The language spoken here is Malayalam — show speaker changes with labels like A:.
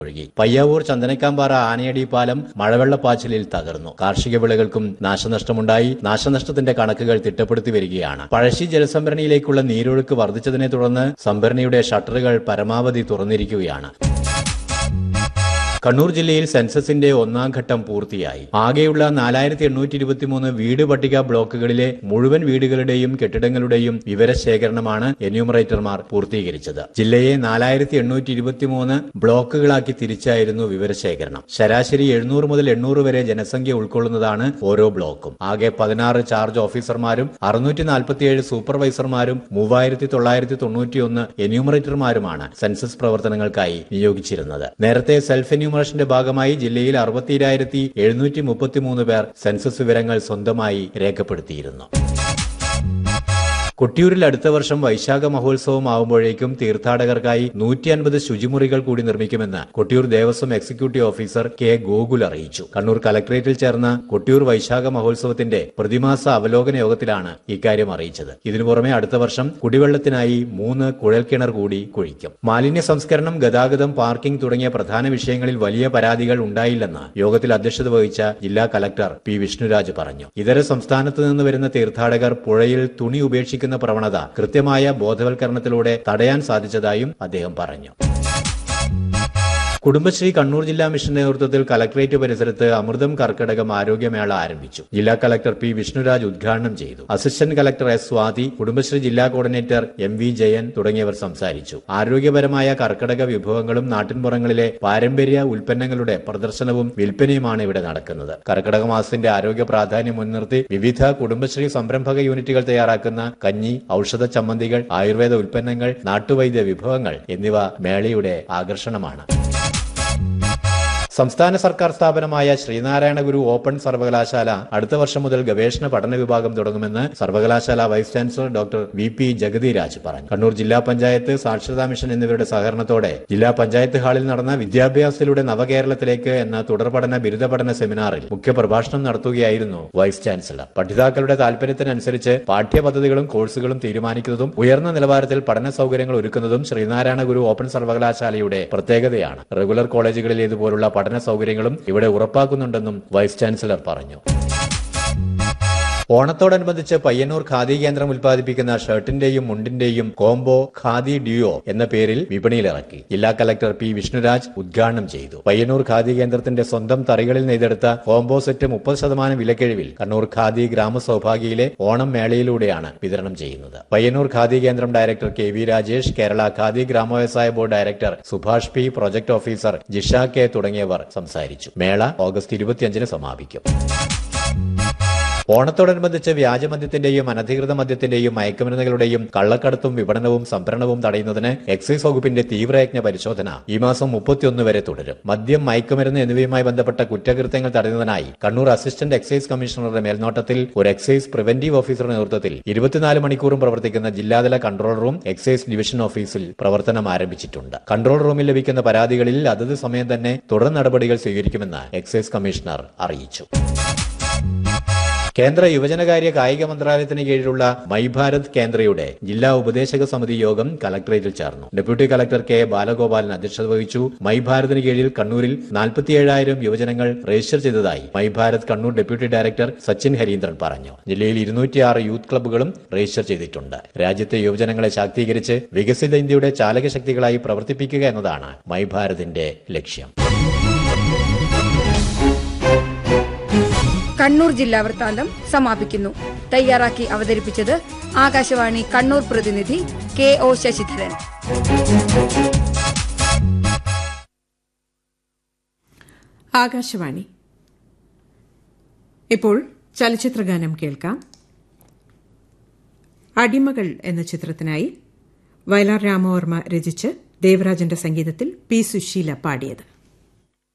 A: ഒഴുകി. പയ്യാവൂർ ചന്ദനക്കാമ്പാറ ആനയടി പാലം മഴവെള്ളപ്പാച്ചിലിൽ തകർന്നു. കാർഷിക വിളകൾക്കും നാശനഷ്ടമുണ്ടായി. നാശനഷ്ടത്തിന്റെ കണക്കുകൾ തിട്ടപ്പെടുത്തി വരികയാണ്. പഴശ്ശി ജലസംഭരണിയിലേക്കുള്ള നീരൊഴുക്ക് വർദ്ധിച്ചതിനെ തുടർന്ന് സംഭരണിയുടെ ഷട്ടറുകൾ പരമാവധി തുറന്നിരിക്കുകയാണ്. കണ്ണൂർ ജില്ലയിൽ സെൻസസിന്റെ ഒന്നാം ഘട്ടം പൂർത്തിയായി. ആകെയുള്ള 4823 വീട് പട്ടിക ബ്ലോക്കുകളിലെ മുഴുവൻ വീടുകളുടെയും കെട്ടിടങ്ങളുടെയും വിവരശേഖരണമാണ് എന്യൂമറേറ്റർമാർ പൂർത്തീകരിച്ചത്. ജില്ലയെ 4823 ബ്ലോക്കുകളാക്കി തിരിച്ചായിരുന്നു വിവരശേഖരണം. ശരാശരി 700 മുതൽ 800 വരെ ജനസംഖ്യ ഉൾക്കൊള്ളുന്നതാണ് ഓരോ ബ്ലോക്കും. ആകെ 16 ചാർജ് ഓഫീസർമാരും 647 സൂപ്പർവൈസർമാരും 3991 എന്യൂമറേറ്റർമാരുമാണ് സെൻസസ് പ്രവർത്തനങ്ങൾക്കായി നിയോഗിച്ചിരുന്നത്. നേരത്തെ സെൽഫ് എന്യൂമറേഷന്റെ ഭാഗമായി ജില്ലയിൽ 60,733 പേർ സെൻസസ് വിവരങ്ങൾ സ്വന്തമായി രേഖപ്പെടുത്തിയിരുന്നു. കൊട്ടിയൂരിൽ അടുത്ത വർഷം വൈശാഖ മഹോത്സവം ആവുമ്പോഴേക്കും തീർത്ഥാടകർക്കായി 150 ശുചിമുറികൾ കൂടി നിർമ്മിക്കുമെന്ന് Kottiyoor Devaswom executive officer K Gokul അറിയിച്ചു. കണ്ണൂർ കലക്ടറേറ്റിൽ ചേർന്ന കൊട്ടിയൂർ വൈശാഖ മഹോത്സവത്തിന്റെ പ്രതിമാസ അവലോകന യോഗത്തിലാണ് ഇക്കാര്യം അറിയിച്ചത്. ഇതിനു പുറമെ അടുത്ത വർഷം കുടിവെള്ളത്തിനായി 3 കുഴൽക്കിണർ കൂടി കുഴിക്കും. മാലിന്യ സംസ്കരണം, ഗതാഗതം, പാർക്കിംഗ് തുടങ്ങിയ പ്രധാന വിഷയങ്ങളിൽ വലിയ പരാതികൾ ഉണ്ടായില്ലെന്ന് യോഗത്തിൽ അധ്യക്ഷത വഹിച്ച ജില്ലാ കലക്ടർ പി വിഷ്ണുരാജ് പറഞ്ഞു. ഇതര സംസ്ഥാനത്ത് നിന്ന് വരുന്ന തീർത്ഥാടകർ പുഴയിൽ തുണി ഉപേക്ഷിക്കുന്ന പ്രവണത കൃത്യമായ ബോധവൽക്കരണത്തിലൂടെ തടയാൻ സാധിച്ചതായും അദ്ദേഹം പറഞ്ഞു. കുടുംബശ്രീ കണ്ണൂർ ജില്ലാ മിഷന്റെ നേതൃത്വത്തിൽ കലക്ടറേറ്റ് പരിസരത്ത് അമൃതം കർക്കടകം ആരോഗ്യമേള ആരംഭിച്ചു. ജില്ലാ കലക്ടർ പി വിഷ്ണുരാജ് ഉദ്ഘാടനം ചെയ്തു. Assistant collector S Swathi, Kudumbashree ജില്ലാ കോർഡിനേറ്റർ എം വി ജയൻ തുടങ്ങിയവർ സംസാരിച്ചു. ആരോഗ്യപരമായ കർക്കടക വിഭവങ്ങളും നാട്ടിൻപുറങ്ങളിലെ പാരമ്പര്യ ഉൽപ്പന്നങ്ങളുടെ പ്രദർശനവും വിൽപ്പനയുമാണ് ഇവിടെ നടക്കുന്നത്. കർക്കടക മാസത്തിന്റെ ആരോഗ്യ പ്രാധാന്യം മുൻനിർത്തി വിവിധ കുടുംബശ്രീ സംരംഭക യൂണിറ്റുകൾ തയ്യാറാക്കുന്ന കഞ്ഞി, ഔഷധ ചമ്മന്തികൾ, ആയുർവേദ ഉൽപ്പന്നങ്ങൾ, നാട്ടുവൈദ്യ വിഭവങ്ങൾ എന്നിവ മേളയുടെ ആകർഷണമാണ്. സംസ്ഥാന സർക്കാർ സ്ഥാപനമായ ശ്രീനാരായണ ഗുരു ഓപ്പൺ സർവകലാശാല അടുത്ത വർഷം മുതൽ ഗവേഷണ പഠന വിഭാഗം തുടങ്ങുമെന്ന് സർവകലാശാല vice chancellor doctor V P Jagathiraj പറഞ്ഞു. കണ്ണൂർ ജില്ലാ പഞ്ചായത്ത്, സാക്ഷരതാ മിഷൻ എന്നിവരുടെ സഹകരണത്തോടെ ജില്ലാ പഞ്ചായത്ത് ഹാളിൽ നടന്ന വിദ്യാഭ്യാസത്തിലൂടെ നവകേരളത്തിലേക്ക് എന്ന തുടർപഠന ബിരുദ പഠന സെമിനാറിൽ മുഖ്യപ്രഭാഷണം നടത്തുകയായിരുന്നു വൈസ് ചാൻസലർ. പഠിതാക്കളുടെ താൽപര്യത്തിനനുസരിച്ച് പാഠ്യപദ്ധതികളും കോഴ്സുകളും തീരുമാനിക്കുന്നതും ഉയർന്ന നിലവാരത്തിൽ പഠന സൌകര്യങ്ങൾ ഒരുക്കുന്നതും ശ്രീനാരായണ ഗുരു ഓപ്പൺ സർവകലാശാലയുടെ പ്രത്യേകതയാണ്. റെഗുലർ കോളേജുകളിൽ ഇതുപോലുള്ള പഠന സൌകര്യങ്ങളും ഇവിടെ ഉറപ്പാക്കുന്നുണ്ടെന്നും വൈസ് ചാൻസലർ പറഞ്ഞു. ഓണത്തോടനുബന്ധിച്ച് പയ്യന്നൂർ ഖാദി കേന്ദ്രം ഉൽപ്പാദിപ്പിക്കുന്ന ഷർട്ടിന്റെയും മുണ്ടിന്റെയും കോംബോ ഖാദി ഡ്യൂയോ എന്ന പേരിൽ വിപണിയിലിറക്കി. ജില്ലാ കലക്ടർ പി വിഷ്ണുരാജ് ഉദ്ഘാടനം ചെയ്തു. പയ്യന്നൂർ ഖാദി കേന്ദ്രത്തിന്റെ സ്വന്തം തറികളിൽ നെയ്തെടുത്ത കോംബോ സെറ്റ് 30% വിലക്കിഴിവിൽ കണ്ണൂർ ഖാദി ഗ്രാമസൌഭാഗ്യയിലെ ഓണം മേളയിലൂടെയാണ് വിതരണം ചെയ്യുന്നത്. പയ്യന്നൂർ ഖാദി കേന്ദ്രം director K V Rajesh, Kerala khadi ഗ്രാമവ്യവസായ board director Subhash P, project officer Jisha K തുടങ്ങിയവർ സംസാരിച്ചു. മേള ഓഗസ്റ്റ് 25 സമാപിക്കും. ഓണത്തോടനുബന്ധിച്ച് വ്യാജമദ്യത്തിന്റെയും അനധികൃത മദ്യത്തിന്റെയും മയക്കുമരുന്നുകളുടെയും കള്ളക്കടത്തും വിപണനവും സംഭരണവും തടയുന്നതിന് എക്സൈസ് വകുപ്പിന്റെ തീവ്രയജ്ഞ പരിശോധന ഈ മാസം 31 വരെ തുടരും. മദ്യം, മയക്കുമരുന്ന് എന്നിവയുമായി ബന്ധപ്പെട്ട കുറ്റകൃത്യങ്ങൾ തടയുന്നതിനായി കണ്ണൂർ അസിസ്റ്റന്റ് എക്സൈസ് കമ്മീഷണറുടെ മേൽനോട്ടത്തിൽ ഒരു എക്സൈസ് പ്രിവന്റീവ് ഓഫീസറുടെ നേതൃത്വത്തിൽ 24 മണിക്കൂറും പ്രവർത്തിക്കുന്ന ജില്ലാതല കൺട്രോൾ റൂം എക്സൈസ് ഡിവിഷൻ ഓഫീസിൽ പ്രവർത്തനം ആരംഭിച്ചിട്ടുണ്ട്. കൺട്രോൾ റൂമിൽ ലഭിക്കുന്ന പരാതികളിൽ അതത് സമയം തന്നെ തുടർ നടപടികൾ സ്വീകരിക്കുമെന്ന് എക്സൈസ് കമ്മീഷണർ അറിയിച്ചു. കേന്ദ്ര യുവജനകാര്യ കായിക മന്ത്രാലയത്തിന് കീഴിലുള്ള മൈ ഭാരത് കേന്ദ്രയുടെ ജില്ലാ ഉപദേശക സമിതി യോഗം കലക്ടറേറ്റിൽ ചേർന്നു. ഡെപ്യൂട്ടി കലക്ടർ കെ ബാലഗോപാലൻ അധ്യക്ഷത വഹിച്ചു. മൈ ഭാരതിന് കീഴിൽ കണ്ണൂരിൽ 47,000 യുവജനങ്ങൾ രജിസ്റ്റർ ചെയ്തതായി my Bharat Kannur deputy director Sachin Harindran പറഞ്ഞു. ജില്ലയിൽ 206 യൂത്ത് ക്ലബ്ബുകളും രജിസ്റ്റർ ചെയ്തിട്ടുണ്ട്. രാജ്യത്തെ യുവജനങ്ങളെ ശാക്തീകരിച്ച് വികസിത ഇന്ത്യയുടെ ചാലകശക്തികളായി പ്രവർത്തിപ്പിക്കുക എന്നതാണ് മൈ ഭാരതിന്റെ ലക്ഷ്യം.
B: കണ്ണൂർ ജില്ലാ വൃത്താന്തം സമാപിക്കുന്നു. തയ്യാറാക്കി അവതരിപ്പിച്ചത് ആകാശവാണി കണ്ണൂർ പ്രതിനിധി കെ ഒ ശശിധരൻ.
C: ആകാശവാണി. ഇപ്പോൾ ചലച്ചിത്രഗാനം കേൾക്കാം. അടിമകൾ എന്ന ചിത്രത്തിനായി വയലാർ രാമവർമ്മ രചിച്ച് ദേവരാജന്റെ സംഗീതത്തിൽ പി സുശീല പാടിയത്.